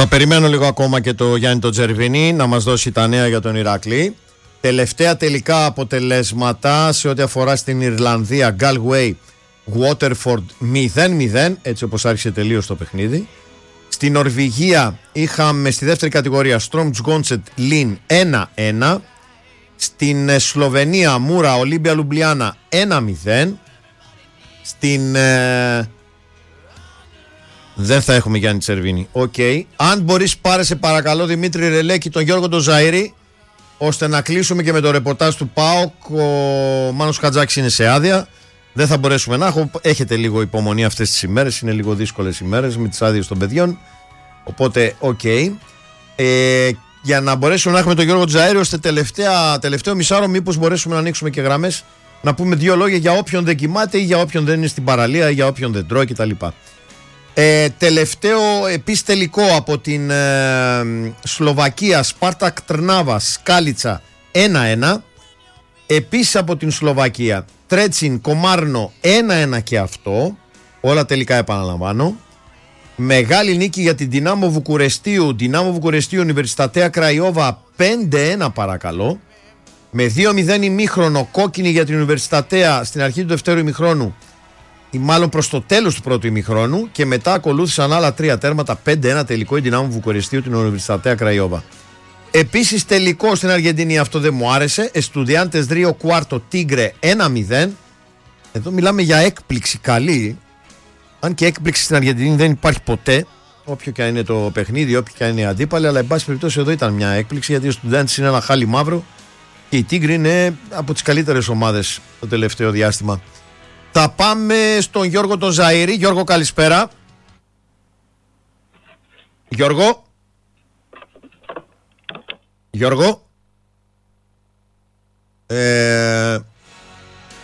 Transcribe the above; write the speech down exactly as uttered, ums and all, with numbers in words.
Θα περιμένω λίγο ακόμα και το Γιάννη τον Τζερβίνη να μας δώσει τα νέα για τον Ηράκλη. Τελευταία τελικά αποτελέσματα σε ό,τι αφορά στην Ιρλανδία. Galway Waterford μηδέν μηδέν, έτσι όπως άρχισε τελείως το παιχνίδι. Στην Νορβηγία είχαμε στη δεύτερη κατηγορία Storm Gonset Lyn ένα ένα. Στην Σλοβενία Μούρα Ολύμπια Λουμπλιάνα ένα μηδέν. Στην ε... δεν θα έχουμε Γιάννη Τσερβίνη. Οκ. Okay. Αν μπορείς πάρε σε παρακαλώ Δημήτρη Ρελέκη τον Γιώργο τον Ζαΐρη, ώστε να κλείσουμε και με το ρεπορτάζ του ΠΑΟΚ. Ο Μάνος Χατζάκης είναι σε άδεια. Δεν θα μπορέσουμε να έχω. Έχετε λίγο υπομονή αυτές τις ημέρες. Είναι λίγο δύσκολες ημέρες με τις άδειες των παιδιών. Οπότε, οκ. Okay. Ε, για να μπορέσουμε να έχουμε τον Γιώργο Τζαΐρη, ώστε τελευταία, τελευταίο μισάωρο, μήπως μπορέσουμε να ανοίξουμε και γραμμές, να πούμε δύο λόγια για όποιον δεν κοιμάται ή για όποιον δεν είναι στην παραλία ή για όποιον δεν τρώει κτλ. Ε, τελευταίο επίσης τελικό από την ε, Σλοβακία, Σπάρτακ Τρνάβα Σκάλιτσα ένα ένα. Επίσης από την Σλοβακία Τρέτσιν Κομάρνο ένα ένα και αυτό. Όλα τελικά επαναλαμβάνω. Μεγάλη νίκη για την Δυνάμο Βουκουρεστίου, Δυνάμο Βουκουρεστίου Ουνιβερσιτατέα Κραϊόβα πέντε ένα παρακαλώ. Με δύο μηδέν ημίχρονο, κόκκινη για την Ουνιβερσιτατέα στην αρχή του δευτέρου ημιχρόνου, ή μάλλον προς το τέλος του πρώτου ημιχρόνου, και μετά ακολούθησαν άλλα τρία τέρματα, πέντε ένα τελικό η Δυνάμο Βουκουρεστίου την Ουνιβερσιτατέα Κραϊόβα. Επίσης τελικό στην Αργεντινή, αυτό δεν μου άρεσε, Εστουδιάντες Ρίο Κουάρτο Τίγκρε ένα μηδέν. Εδώ μιλάμε για έκπληξη καλή. Αν και έκπληξη στην Αργεντινή δεν υπάρχει ποτέ, όποιο και αν είναι το παιχνίδι, όποιο και αν είναι οι αντίπαλοι, αλλά εν πάση περιπτώσει εδώ ήταν μια έκπληξη, γιατί ο Στουντάντης είναι ένα χάλι μαύρο και η Τίγκρη είναι από τις καλύτερες ομάδες το τελευταίο διάστημα. Θα πάμε στον Γιώργο τον Ζαΐρη. Γιώργο, καλησπέρα. Γιώργο. Γιώργο. Ε,